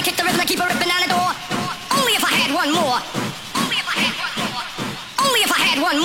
kick the rhythm and keep a ripping on the door. Only if I had one more. Only if I had one more.